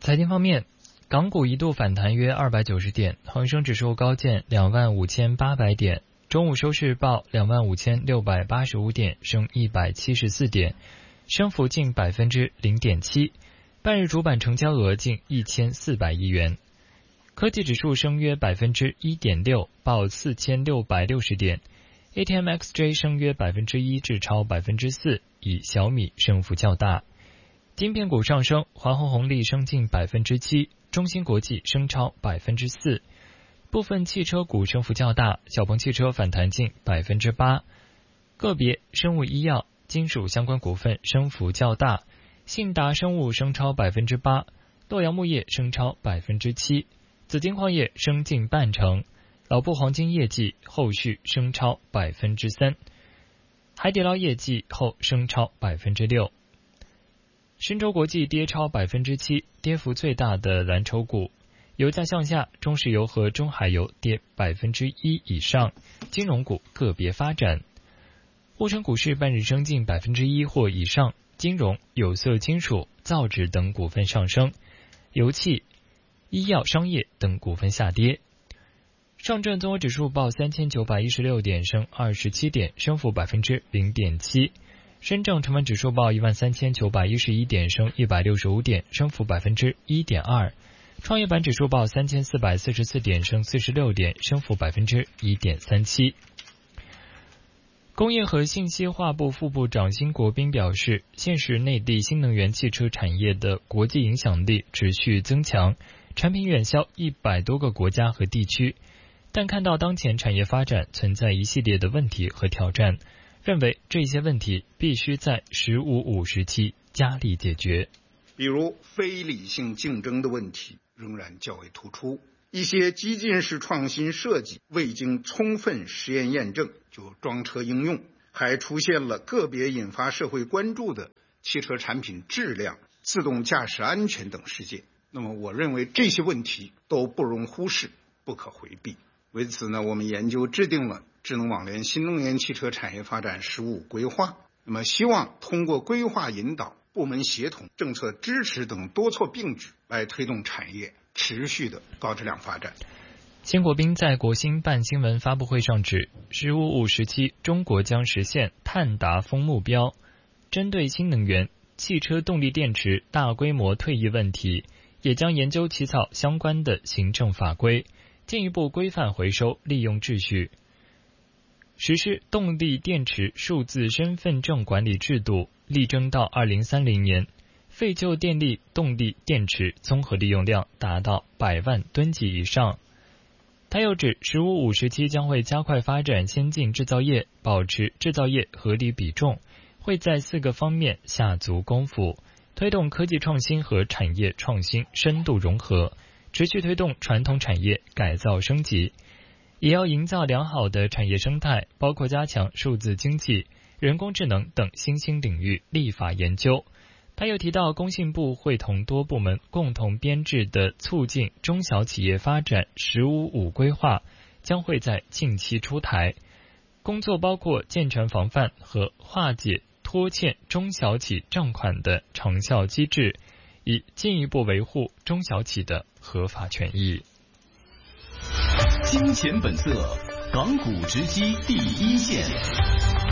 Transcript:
财经方面，港股一度反弹约290点，恒生指数高见25800点，中午收市报25685点，升174点，升幅近0.7%，半日主板成交额近1400亿元。科技指数升约1.6%，报4660点。ATMXJ 升约1%至超4%，以小米升幅较大。晶片股上升，华虹红利升近7%，中芯国际升超4%。部分汽车股升幅较大，小鹏汽车反弹近8%。个别生物医药、金属相关股份升幅较大，信达生物升超8%，洛阳钼业升超7%，紫金矿业升近半成。老布黄金业绩后续升超3%，海底捞业绩后升超6%。申洲国际跌超7%，跌幅最大的蓝筹股。油价向下，中石油和中海油跌1%以上，金融股个别发展。沪深股市半日升近1%或以上，金融、有色金属、造纸等股份上升，油气、医药、商业等股份下跌。上证综合指数报3916点，升27点，升幅0.7%。深证成分指数报13911点，升165点，升幅1.2%。创业板指数报3444点，升46点，升幅1.37%。工业和信息化部副部长辛国斌表示，现时内地新能源汽车产业的国际影响力持续增强，产品远销100多个国家和地区，但看到当前产业发展存在一系列的问题和挑战，认为这些问题必须在15-5时期加力解决。 比如非理性竞争的问题仍然较为突出，一些激进式创新设计未经充分实验验证就装车应用，还出现了个别引发社会关注的汽车产品质量、自动驾驶安全等事件。那么我认为这些问题都不容忽视，不可回避。为此呢，我们研究制定了智能网联新能源汽车产业发展15规划。那么希望通过规划引导、部门协同、政策支持等多措并举，来推动产业持续的高质量发展。 辛国斌在国新办新闻发布会上指，15-5时期中国将实现碳达峰目标，针对新能源、汽车动力电池大规模退役问题，也将研究起草相关的行政法规，进一步规范回收利用秩序，实施动力电池数字身份证管理制度，力争到2030年，废旧电力动力电池综合利用量达到100万吨级以上。他又指15-5时期将会加快发展先进制造业，保持制造业合理比重，会在4个方面下足功夫，推动科技创新和产业创新深度融合，持续推动传统产业改造升级，也要营造良好的产业生态，包括加强数字经济、人工智能等新兴领域立法研究。他又提到，工信部会同多部门共同编制的促进中小企业发展15-5规划将会在近期出台，工作包括健全防范和化解拖欠中小企账款的长效机制，以进一步维护中小企的合法权益。 金钱本色，港股直击第一线。